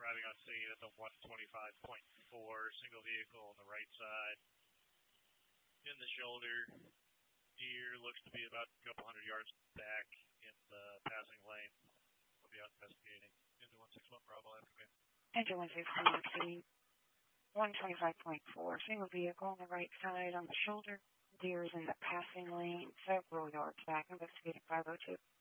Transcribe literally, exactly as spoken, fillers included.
arriving on scene at the one twenty-five point four, single vehicle on the right side. In the shoulder, deer looks to be about a couple hundred yards back in the passing lane. We'll be out investigating. Into one six one Bravo after me. Enter one six one scene. one twenty-five point four, single vehicle on the right side on the shoulder. Deer is in the passing lane, several yards back. Investigating five oh two.